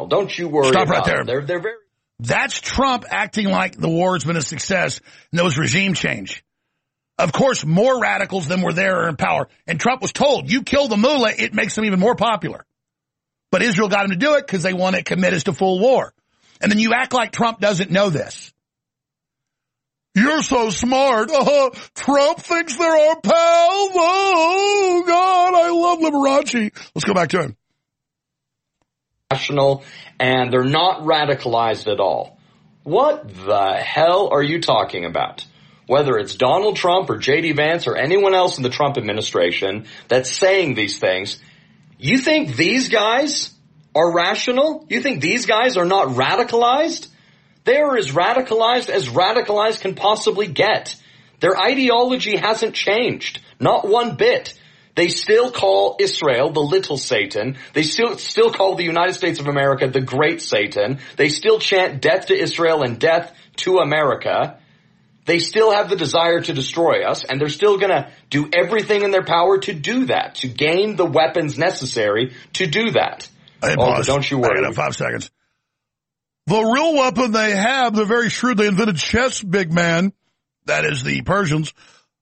Don't you worry Stop about right it. there. They're very... That's Trump acting like the war has been a success and there was regime change. Of course, more radicals than were there are in power. And Trump was told, you kill the mullah, it makes them even more popular. But Israel got him to do it because they want to commit us to full war. And then you act like Trump doesn't know this. You're so smart. Trump thinks they're our pals. Oh, God, I love Liberace. Let's go back to him. National, and they're not radicalized at all. What the hell are you talking about? Whether it's Donald Trump or J.D. Vance or anyone else in the Trump administration that's saying these things, you think these guys are rational? You think these guys are not radicalized? They are as radicalized can possibly get. Their ideology hasn't changed, not one bit. They still call Israel the little Satan. They still call the United States of America the great Satan. They still chant death to Israel and death to America. They still have the desire to destroy us, and they're still going to do everything in their power to do that, to gain the weapons necessary to do that. Hey, but don't you worry. I got 5 seconds. The real weapon they have, they're very shrewd. They invented chess, big man. That is the Persians.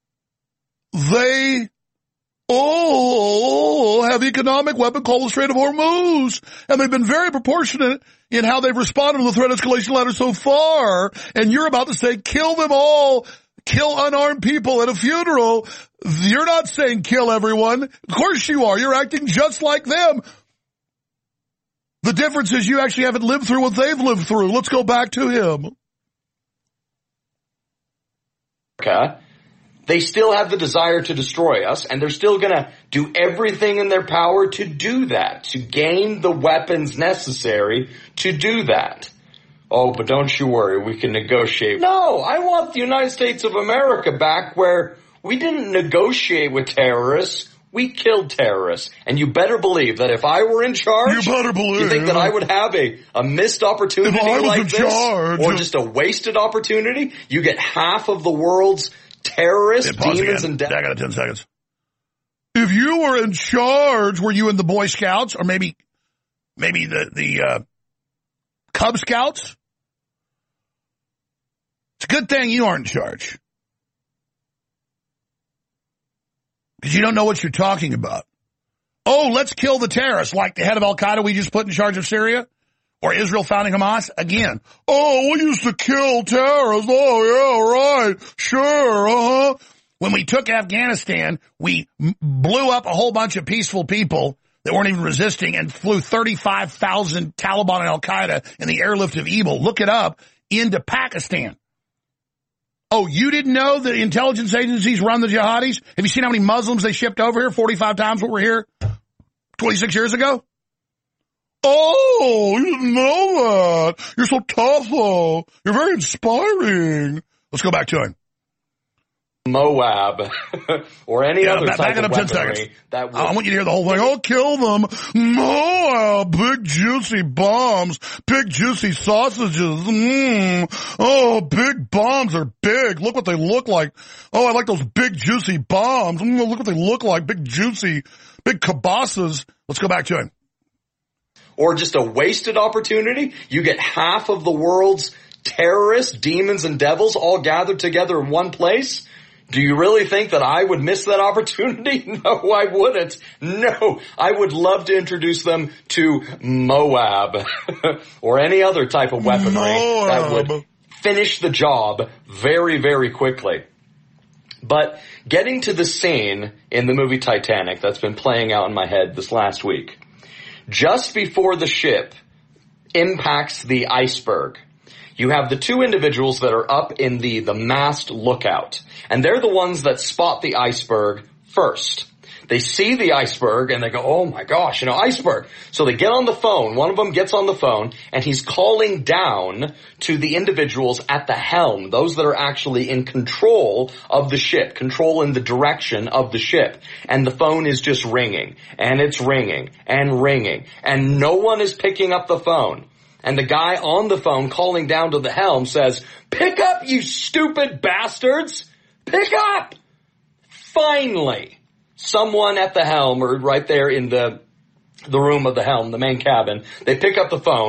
They have economic weapon called the Strait of Hormuz. And they've been very proportionate in how they've responded to the threat escalation ladder so far. And you're about to say, kill them all, kill unarmed people at a funeral. You're not saying kill everyone. Of course you are. You're acting just like them. The difference is you actually haven't lived through what they've lived through. Let's go back to him. Okay. They still have the desire to destroy us, and they're still going to do everything in their power to do that, to gain the weapons necessary to do that. Oh, but don't you worry, we can negotiate. No, I want the United States of America back where we didn't negotiate with terrorists. We killed terrorists. And you better believe that if I were in charge, you think that I would have a missed opportunity like this? Or just a wasted opportunity? You get half of the world's terrorists, demons, and death. I got 10 seconds. If you were in charge, were you in the Boy Scouts or maybe the Cub Scouts? It's a good thing you aren't in charge. Because you don't know what you're talking about. Oh, let's kill the terrorists, like the head of Al-Qaeda we just put in charge of Syria? Or Israel founding Hamas? Again. Oh, we used to kill terrorists. Oh, yeah, right. Sure, When we took Afghanistan, we blew up a whole bunch of peaceful people that weren't even resisting and flew 35,000 Taliban and Al-Qaeda in the airlift of evil. Look it up. Into Pakistan. Oh, you didn't know that intelligence agencies run the jihadis? Have you seen how many Muslims they shipped over here? 45 times what were here 26 years ago? Oh, you didn't know that. You're so tough, though. You're very inspiring. Let's go back to him. Moab or any other type of weaponry that I want you to hear the whole thing. Oh, kill them. Moab, big juicy bombs, big juicy sausages. Oh, big bombs are big. Look what they look like. Oh, I like those big juicy bombs. Look what they look like. Big juicy, big kibasas. Let's go back to him. Or just a wasted opportunity. You get half of the world's terrorists, demons, and devils all gathered together in one place. Do you really think that I would miss that opportunity? No, I wouldn't. No, I would love to introduce them to Moab or any other type of weaponry that would finish the job very, very quickly. But getting to the scene in the movie Titanic that's been playing out in my head this last week, just before the ship impacts the iceberg, you have the two individuals that are up in the mast lookout. And they're the ones that spot the iceberg first. They see the iceberg and they go, oh my gosh, iceberg. So they get on the phone. One of them gets on the phone and he's calling down to the individuals at the helm, those that are actually in control of the ship, control in the direction of the ship. And the phone is just ringing and it's ringing and ringing and no one is picking up the phone. And the guy on the phone calling down to the helm says, pick up, you stupid bastards! Pick up! Finally, someone at the helm or right there in the room of the helm, the main cabin, they pick up the phone.